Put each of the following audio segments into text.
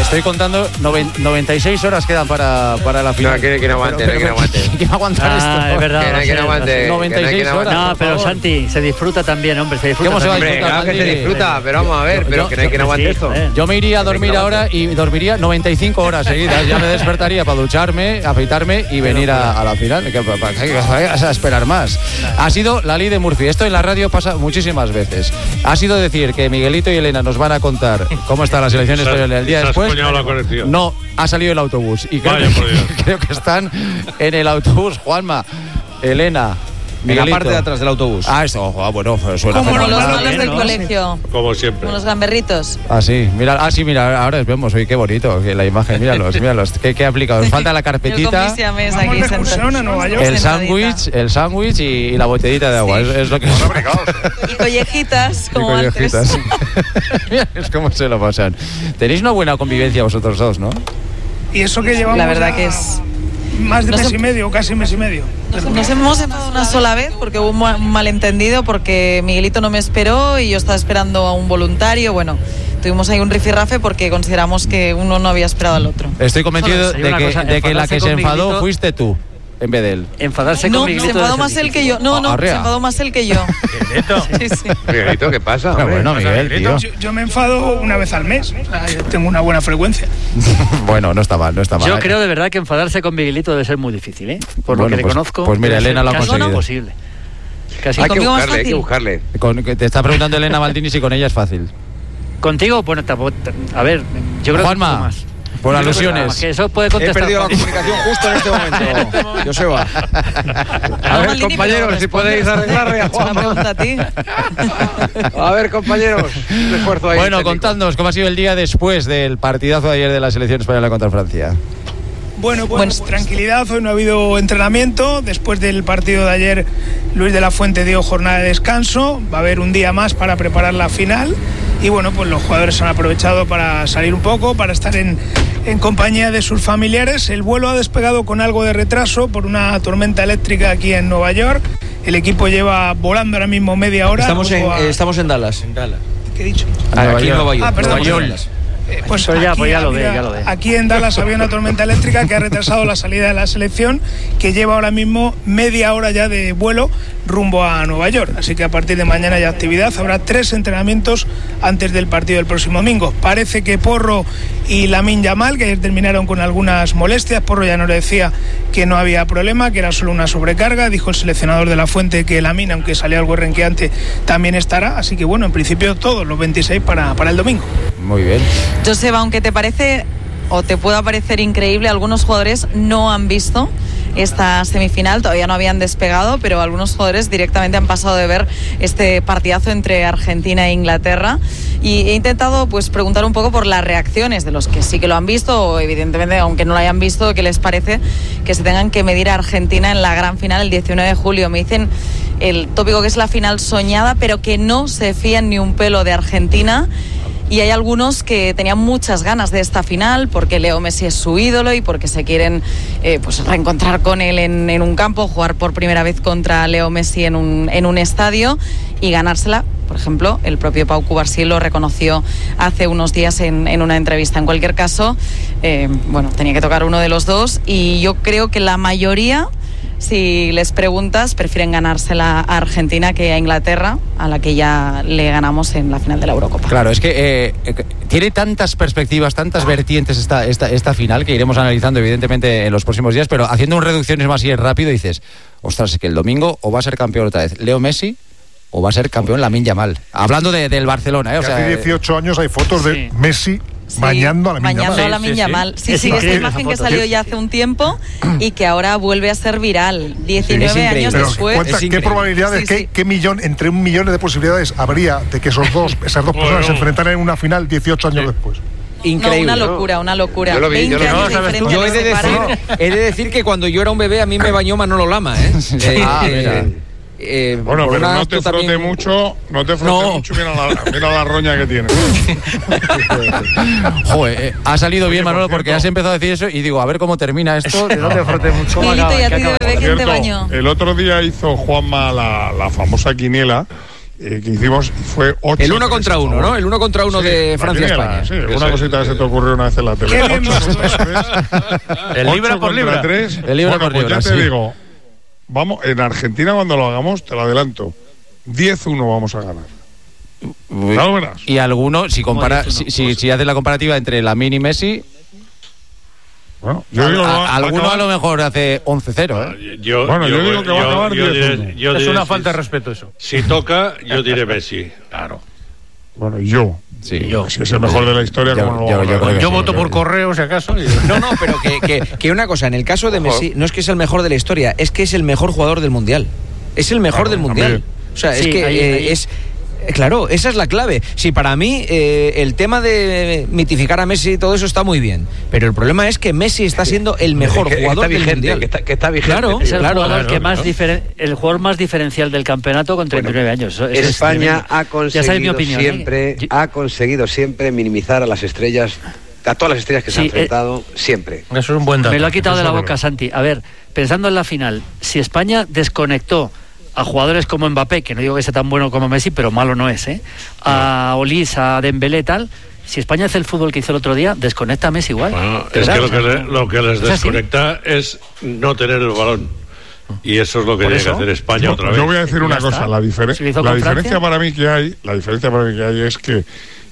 Estoy contando 96 horas quedan para la final. No, que no aguante, que no aguante. ¿Quién va a aguantar esto? Es verdad. Que no aguante. 96 horas. No, pero Santi, se disfruta también, hombre. Se disfruta. ¿Cómo se va a Hombre, disfrutar? claro que se disfruta, pero vamos a ver, pero que no hay que no aguante esto. Yo me iría a dormir ahora y dormiría 95 horas seguidas. Ya me despertaría para ducharme, afeitarme y venir a la final. ¿Qué vas a esperar más? Ha sido la ley de Murphy. Esto en la radio pasa muchísimas veces. Ha sido decir que Miguelito y Elena nos van a contar cómo está la selección española el día después. No, ha salido el autobús. Y creo que están en el autobús, Juanma, Elena. En la parte de atrás del autobús. Eso, bueno, suena como fenomenal. los malos del colegio. Como siempre. Como los gamberritos. Sí, mira, ahora les vemos, oye, qué bonito la imagen, míralos, qué aplicado. Nos falta la carpetita, el sándwich y la botellita de agua, es lo que y collejitas, como antes. Mira, es como se lo pasan. Tenéis una buena convivencia vosotros dos, ¿no? Y eso que llevamos la verdad que es más de mes y medio, casi mes y medio. Nos hemos enfadado una sola vez porque hubo un malentendido, porque Miguelito no me esperó y yo estaba esperando a un voluntario. Bueno, tuvimos ahí un rifirrafe porque consideramos que uno no había esperado al otro. Estoy convencido de que la que se enfadó fuiste tú, en vez de él. Enfadarse con Miguelito. No, se enfadó más él que yo. No, se enfadó más él que yo. ¿Miguelito? Sí. Miguelito, ¿qué pasa? Bueno, Miguel, tío. Yo me enfado una vez al mes. O sea, yo tengo una buena frecuencia. Bueno, no está mal. Yo creo de verdad que enfadarse con Miguelito debe ser muy difícil, ¿eh? Por lo que le conozco. Pues mira, Elena lo ha conseguido. Casi imposible. Hay que buscarle. Te está preguntando Elena Maldini si con ella es fácil. Contigo, bueno, a ver, yo creo Juanma, que un poco más. Por alusiones. Que eso puede contestar. He perdido la comunicación justo en este momento. Joseba. A ver, compañeros, si podéis arreglarle a Juanma. Una pregunta a ti. A ver, compañeros, un esfuerzo ahí. Bueno, contadnos cómo ha sido el día después del partidazo de ayer de la selección española contra Francia. Bueno, tranquilidad, hoy no ha habido entrenamiento. Después del partido de ayer, Luis de la Fuente dio jornada de descanso. Va a haber un día más para preparar la final. Y bueno, pues los jugadores han aprovechado para salir un poco, para estar en compañía de sus familiares. El vuelo ha despegado con algo de retraso por una tormenta eléctrica aquí en Nueva York. El equipo lleva volando ahora mismo media hora. Estamos en Dallas. ¿Qué he dicho? Aquí en Nueva York. Perdón. Nueva York. Pues ya lo ve. Aquí en Dallas había una tormenta eléctrica que ha retrasado la salida de la selección, que lleva ahora mismo media hora ya de vuelo rumbo a Nueva York. Así que a partir de mañana hay actividad. Habrá 3 entrenamientos antes del partido del próximo domingo. Parece que Porro y Lamine Yamal, que ayer terminaron con algunas molestias. Porro ya nos decía que no había problema, que era solo una sobrecarga. Dijo el seleccionador de la Fuente que Lamine, aunque salió algo renqueante, también estará. Así que bueno, en principio todos los 26 para el domingo. Muy bien. Joseba, aunque te parece o te pueda parecer increíble, algunos jugadores no han visto esta semifinal, todavía no habían despegado, pero algunos jugadores directamente han pasado de ver este partidazo entre Argentina e Inglaterra, y he intentado pues preguntar un poco por las reacciones de los que sí que lo han visto, o evidentemente aunque no lo hayan visto, qué les parece que se tengan que medir a Argentina en la gran final el 19 de julio. Me dicen el tópico que es la final soñada, pero que no se fían ni un pelo de Argentina. Y hay algunos que tenían muchas ganas de esta final porque Leo Messi es su ídolo y porque se quieren pues reencontrar con él en un campo, jugar por primera vez contra Leo Messi en un estadio y ganársela. Por ejemplo, el propio Pau Cubarsí lo reconoció hace unos días en una entrevista. En cualquier caso, tenía que tocar uno de los dos, y yo creo que la mayoría, si les preguntas, prefieren ganársela a Argentina que a Inglaterra, a la que ya le ganamos en la final de la Eurocopa. Claro, es que tiene tantas perspectivas, tantas vertientes esta final, que iremos analizando evidentemente en los próximos días, pero haciendo un reducciones más y rápido dices, ostras, es que el domingo o va a ser campeón otra vez Leo Messi o va a ser campeón Lamine Yamal. Hablando del Barcelona, o sea, hace 18 años hay fotos de Messi bañando a Lamine Yamal. Sí, esta imagen que salió ya hace un tiempo y que ahora vuelve a ser viral 19 años después. ¿Qué probabilidades, qué millón, entre 1 millón de posibilidades habría de que esas dos personas se enfrentaran en una final 18 años después? Increíble. No, una locura. Yo lo vi, yo he de decir que cuando yo era un bebé a mí me bañó Manolo Lama, mira. Bueno, pero no te frote mucho, mira la roña que tiene. Joder, ha salido bien, Manolo, porque has empezado a decir eso y digo, a ver cómo termina esto. No te frote mucho. Milito, ¿y a ti de bebé quién te bañó? El otro día hizo Juanma la famosa quiniela que hicimos, y fue 8. El 1 contra 1, ¿no? El 1 contra 1 de Francia-España. Sí, una cosita que se te ocurrió una vez en la tele. El libra por libra. 3. El libra por libra, ya te digo, vamos, en Argentina cuando lo hagamos, te lo adelanto, 10-1 vamos a ganar. Ya lo verás. Y alguno, si haces la comparativa entre Lamine y Messi, bueno, yo digo, alguno a lo mejor hace 11-0. Yo digo que va a acabar 10-1. Es una falta de respeto eso. Si toca, yo diré Messi. Claro. Bueno, yo. Sí, si es el mejor de la historia, yo voto por correo, si acaso. No, pero que una cosa, en el caso de Messi, no es que sea el mejor de la historia, es que es el mejor jugador del Mundial. Es el mejor del Mundial. O sea, es que es... Claro, esa es la clave. Sí, para mí el tema de mitificar a Messi y todo eso está muy bien, pero el problema es que Messi está siendo el mejor jugador del Mundial. Que está vigente. Claro, es el jugador que más el jugador más diferencial del campeonato con 39 años. España ha conseguido siempre minimizar a las estrellas, a todas las estrellas que se han enfrentado, siempre. Eso es un buen dato. Me lo ha quitado de la boca, Santi. A ver, pensando en la final, si España desconectó a jugadores como Mbappé, que no digo que sea tan bueno como Messi, pero malo no es, a Olís, a Dembélé, tal. Si España hace el fútbol que hizo el otro día, desconecta a Messi igual. Bueno, es que lo que les desconecta es no tener el balón. Y eso es lo que tiene que hacer España otra vez. Yo voy a decir una cosa, la diferencia para mí que hay es que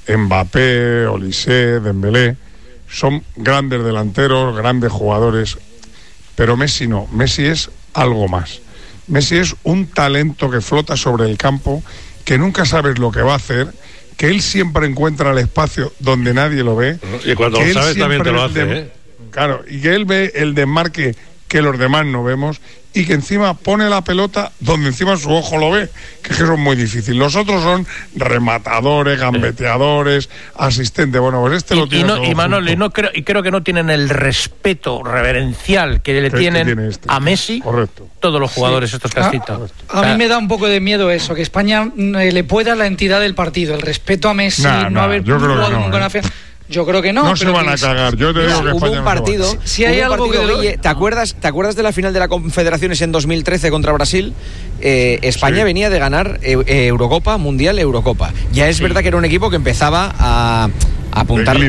Mbappé, Olise, Dembélé son grandes delanteros, grandes jugadores, pero Messi no. Messi es algo más. Messi es un talento que flota sobre el campo, que nunca sabes lo que va a hacer, que él siempre encuentra el espacio donde nadie lo ve. Y cuando lo sabes también te lo hace, Claro, y que él ve el desmarque que los demás no vemos, y que encima pone la pelota donde encima su ojo lo ve, que eso es muy difícil. Los otros son rematadores, gambeteadores, asistentes. Bueno, pues lo tiene. Y Manolo, creo que no tienen el respeto reverencial que le tienen a Messi. Correcto. Todos los jugadores estos que has citado. A mí me da un poco de miedo eso, que España le pueda la entidad del partido, el respeto a Messi, no haber jugado nunca una final. Yo creo que no. No se van a cagar. Yo te digo que hubo un partido. Si hay algo que Guille, ¿te acuerdas de la final de la Confederaciones en 2013 contra Brasil? España venía de ganar Eurocopa, Mundial, Eurocopa. Ya es verdad que era un equipo que empezaba a apuntar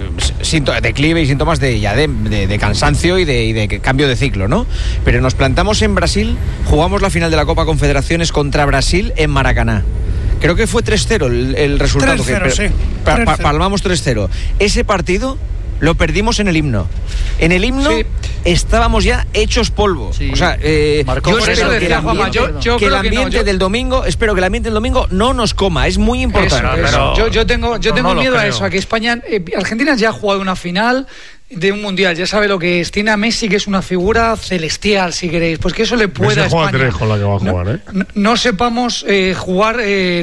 declive y síntomas de cansancio y de cambio de ciclo, ¿no? Pero nos plantamos en Brasil, jugamos la final de la Copa Confederaciones contra Brasil en Maracaná. Creo que fue 3-0 el resultado. 3-0, sí. Palmamos 3-0. Ese partido lo perdimos en el himno. En el himno estábamos ya hechos polvo. Sí. O sea, yo espero que el ambiente del domingo, no nos coma. Es muy importante. Yo tengo miedo a eso, a que España, Argentina ya ha jugado una final de un mundial, ya sabe lo que es. Tiene a Messi, que es una figura celestial, si queréis, pues que eso le pueda a España. Con la que va a jugar, no sepamos jugar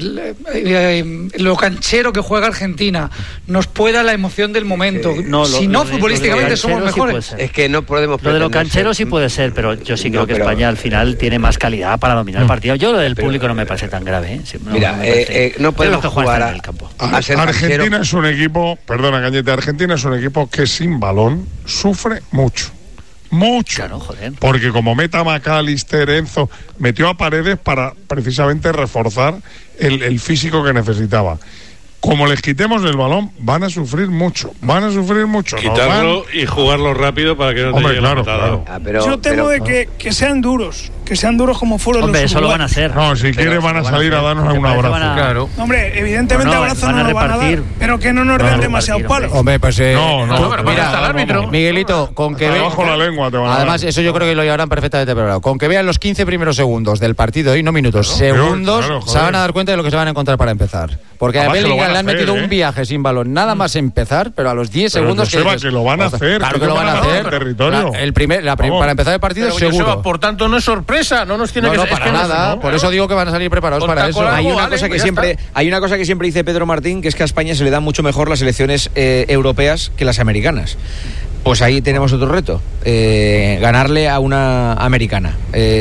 lo canchero que juega Argentina, nos pueda la emoción del momento. Futbolísticamente somos mejores. Es que no podemos. Lo de lo canchero sí puede ser, pero yo sí creo que España al final tiene más calidad para dominar el partido. Yo lo del público no me parece tan grave. No podemos jugar en el campo. Argentina es un equipo, perdona Cañete, Argentina es un equipo que sin balón sufre mucho. Claro, porque como meta McAllister, Enzo, metió a Paredes para precisamente reforzar el físico que necesitaba. Como les quitemos el balón, van a sufrir mucho. Quitarlo y jugarlo rápido para que no te llegue la patada. Yo temo de que sean duros. Que sean duros como fueron los eso lo van a hacer. No, si quieren van a salir a darnos un abrazo. Claro. Hombre, evidentemente abrazo no nos van a dar, pero que no nos den demasiado palo. Hombre, pues mira, Miguelito, con que vean bajo la lengua te van a además, eso yo creo que lo llevarán perfectamente preparado. Con que vean los 15 primeros segundos del partido, y no minutos, segundos, se van a dar cuenta de lo que se van a encontrar para empezar. Porque a Bellingham le han metido un viaje sin balón, nada más empezar, pero a los 10 segundos que lo van a hacer. Claro que lo van a hacer. Para empezar el partido seguro. Por tanto, no es sorpresa, no nos tiene que ser para nada. Por eso digo que van a salir preparados para eso. Hay una cosa que siempre dice Pedro Martín, que es que a España se le dan mucho mejor las selecciones europeas que las americanas. Pues ahí tenemos otro reto, ganarle a una americana.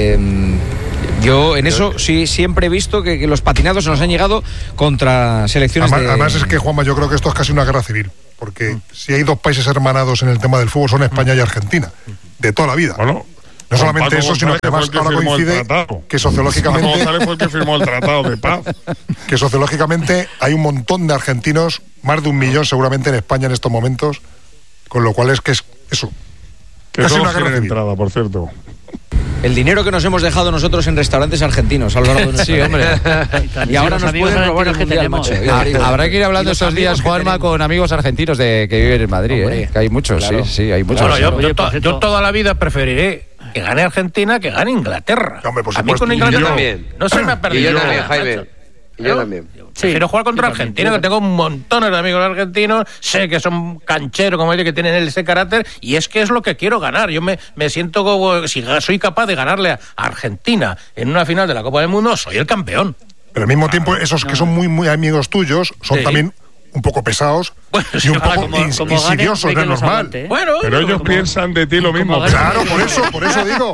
Yo en eso sí siempre he visto que los patinados nos han llegado contra selecciones además es que, Juanma, yo creo que esto es casi una guerra civil, porque si hay dos países hermanados en el tema del fútbol son España y Argentina, de toda la vida. Bueno, No solamente eso, sino que además ahora coincide que sociológicamente... Paco González fue el que firmó el tratado de paz. Que sociológicamente hay un montón de argentinos, más de 1 millón seguramente en España en estos momentos, con lo cual es que es eso. Que todos tienen entrada, por cierto. El dinero que nos hemos dejado nosotros en restaurantes argentinos a lo largo de nuestra vida. Sí, hombre. Y ahora nos pueden robar el mundial, macho. Habrá que ir hablando estos días, Juanma, con amigos argentinos que viven en Madrid, que hay muchos, claro. Sí, hay muchos. Bueno, yo toda la vida preferiré que gane Argentina que gane Inglaterra. Hombre, por a mí con Inglaterra también. No se me ha perdido. Y yo también, Jaime. Yo también. Prefiero jugar contra Argentina, que tengo montones de amigos argentinos, sé que son cancheros, como ellos, que tienen ese carácter, y es que es lo que quiero ganar. Yo me siento como, si soy capaz de ganarle a Argentina en una final de la Copa del Mundo, soy el campeón. Pero al mismo tiempo, esos que son muy amigos tuyos, son también un poco pesados y un poco insidiosos, no es normal. Bueno, pero ellos piensan de ti lo mismo. Claro, por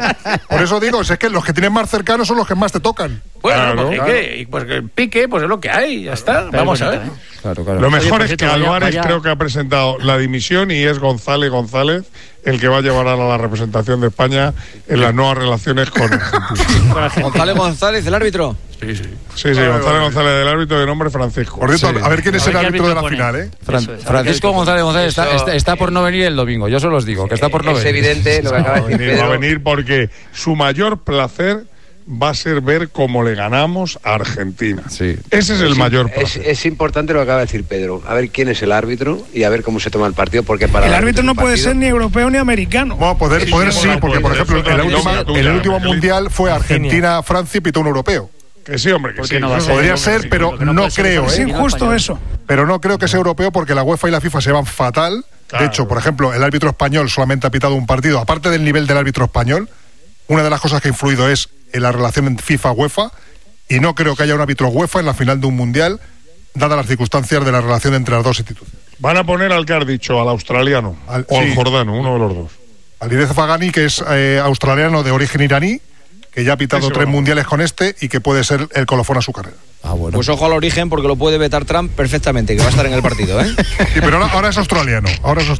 eso digo, es que los que tienen más cercanos son los que más te tocan. Bueno, pues el pique, pues es lo que hay, ya está. Vamos a ver. Claro. Lo mejor es que Álvarez creo que ha presentado la dimisión y es González el que va a llevar a la representación de España en las nuevas relaciones con Argentina. González, el árbitro. Sí, González del árbitro de nombre Francisco. Por cierto, a ver quién es el árbitro de la final, Francisco González está por no venir el domingo, yo solo os digo, que está por no venir. Es evidente lo que acaba de decir Pedro. Va a venir porque su mayor placer va a ser ver cómo le ganamos a Argentina. Sí. Ese es el mayor placer. Es importante lo que acaba de decir Pedro. A ver quién es el árbitro y a ver cómo se toma el partido. Porque para el árbitro no puede ser ni europeo ni americano. Bueno, poder sí, porque por ejemplo el último mundial fue Argentina-Francia y pitó un europeo. Que sí, hombre, que sí. No podría ser, pero no creo. Es injusto eso. Pero no creo que sea europeo porque la UEFA y la FIFA se van fatal. Claro. De hecho, por ejemplo, el árbitro español solamente ha pitado un partido. Aparte del nivel del árbitro español, una de las cosas que ha influido es en la relación en FIFA-UEFA, y no creo que haya un árbitro UEFA en la final de un mundial, dadas las circunstancias de la relación entre las dos instituciones. Van a poner al que has dicho, al australiano o al jordano, uno de los dos. Al Alireza Fagani, que es australiano de origen iraní, que ya ha pitado 3 mundiales con y que puede ser el colofón a su carrera. Bueno. Pues ojo al origen, porque lo puede vetar Trump perfectamente, que va a estar en el partido, Sí, pero ahora es australiano.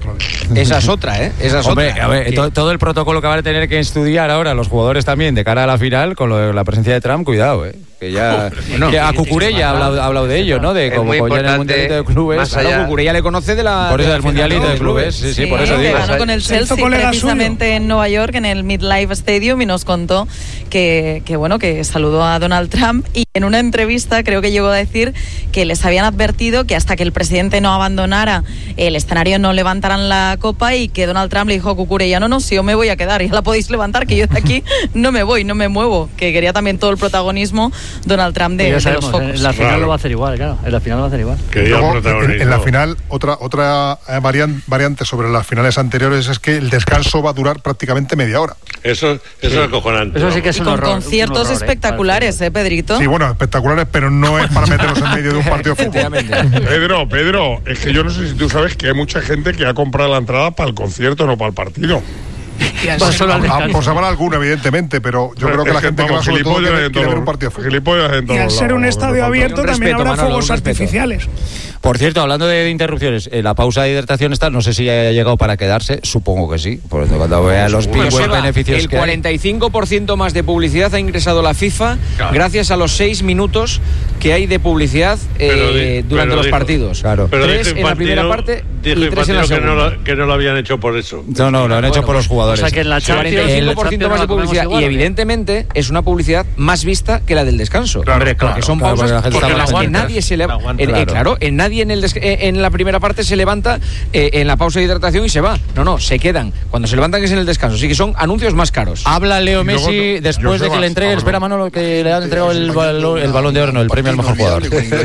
Esa es otra, Esa es Hombre, otra. A ver, todo el protocolo que van a tener que estudiar ahora los jugadores también de cara a la final, con la presencia de Trump, cuidado, Que ya que a Cucurella ha hablado de ello, ¿no? De como ya en el Mundialito de Clubes. Cucurella le conoce por eso del Mundialito de Clubes. Sí, por eso digo. Ganó con el Chelsea precisamente en Nueva York, en el MetLife Stadium, y nos contó que saludó a Donald Trump, y en una entrevista creo que llegó a decir que les habían advertido que hasta que el presidente no abandonara el escenario no levantaran la copa, y que Donald Trump le dijo a Cucurella, no, si yo me voy a quedar, ya la podéis levantar, que yo de aquí no me muevo, que quería también todo el protagonismo Donald Trump de los focos. En la final lo va a hacer igual, claro. En la final lo va a hacer igual. Luego, en la final, otra variante sobre las finales anteriores es que el descanso va a durar prácticamente media hora. Eso es acojonante. Eso sí que es un horror. Conciertos espectaculares, Pedrito. Sí, bueno, espectaculares, pero no es para meterlos en medio de un partido de fútbol. Pedro, es que yo no sé si tú sabes que hay mucha gente que ha comprado la entrada para el concierto, no para el partido. Pues habrá alguno, evidentemente, pero yo creo que la gente que va sobre todo quiere ver un partido de fútbol. Y al ser un estadio abierto también habrá fuegos artificiales. Por cierto, hablando de interrupciones, la pausa de hidratación está, no sé si haya llegado para quedarse, supongo que sí, porque cuando vea los beneficios el 45% más de publicidad ha ingresado la FIFA gracias a los 6 minutos que hay de publicidad durante los partidos. Claro. 3 en la primera parte y 3 en la segunda. Que no lo habían hecho por eso. No, lo han hecho por los jugadores. O sea que en la Champions, 45% más de publicidad, igual, y evidentemente es una publicidad más vista que la del descanso. Claro, porque son pausas en las que nadie se levanta. Nadie en la primera parte se levanta en la pausa de hidratación y se va. No, se quedan. Cuando se levantan es en el descanso. Así que son anuncios más caros. Habla Leo Messi después de que le entregue, espera Manolo, que le han entregado el balón de oro, no, el premio al mejor jugador.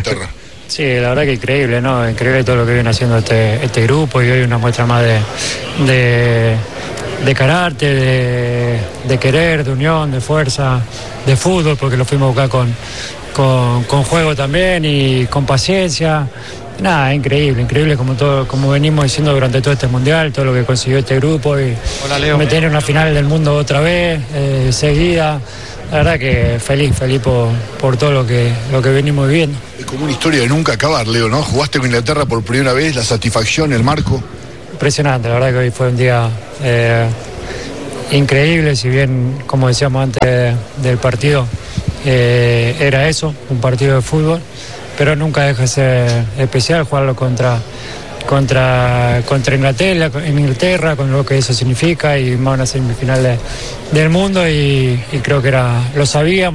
Sí, la verdad que increíble, ¿no? Increíble todo lo que viene haciendo este grupo, y hoy una muestra más de carácter, de querer, de unión, de fuerza, de fútbol, porque lo fuimos a buscar con juego también y con paciencia. Nada, increíble como venimos diciendo durante todo este mundial, todo lo que consiguió este grupo, y meter en una final del mundo otra vez, seguida. La verdad que feliz por todo lo que venimos viviendo. Es como una historia de nunca acabar, Leo, ¿no? Jugaste con Inglaterra por primera vez, la satisfacción, el marco. Impresionante, la verdad que hoy fue un día increíble, si bien, como decíamos antes del partido, era eso, un partido de fútbol, pero nunca deja de ser especial jugarlo contra Inglaterra, con lo que eso significa, y más una semifinal del mundo, y creo que lo sabíamos.